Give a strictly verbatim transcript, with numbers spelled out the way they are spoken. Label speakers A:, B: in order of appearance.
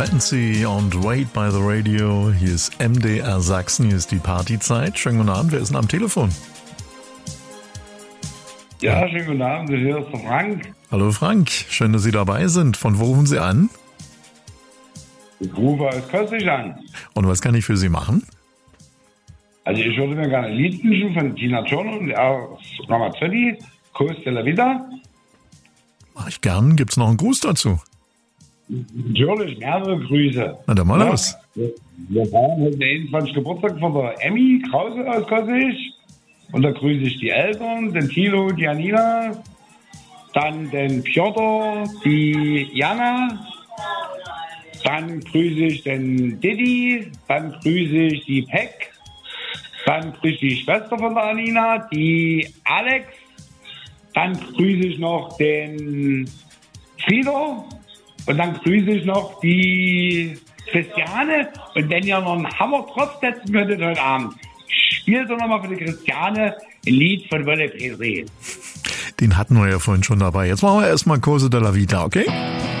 A: Fancy und Wait by the Radio. Hier ist M D R Sachsen, hier ist die Partyzeit. Schönen guten Abend, wer ist denn am Telefon?
B: Ja, schönen guten Abend, hier ist der Frank.
A: Hallo Frank, schön, dass Sie dabei sind. Von wo rufen Sie an?
B: Ich rufe aus Köstlich an.
A: Und was kann ich für Sie machen?
B: Also ich würde mir gerne ein Lied wünschen von Tina Turner und aus Ramazzotti, Costa della Vita.
A: Mach ich gern. Gibt's noch einen Gruß dazu?
B: Natürlich, mehrere Grüße.
A: Na dann mal
B: Ja,
A: los.
B: Wir wir feiern heute den einundzwanzigsten Geburtstag von der Emmy Krause aus Köstlich. Und da grüße ich die Eltern, den Thilo, die Anina, dann den Piotr, die Jana, dann grüße ich den Didi, dann grüße ich die Peck, dann grüße ich die Schwester von der Anina, die Alex, dann grüße ich noch den Frieder und dann grüße ich noch die Christiane. Und wenn ihr noch einen Hammer trotz setzen könntet heute Abend, spielt doch nochmal für die Christiane ein Lied von Wolle Petri.
A: Den hatten wir ja vorhin schon dabei. Jetzt machen wir erstmal Costa della Vita, okay?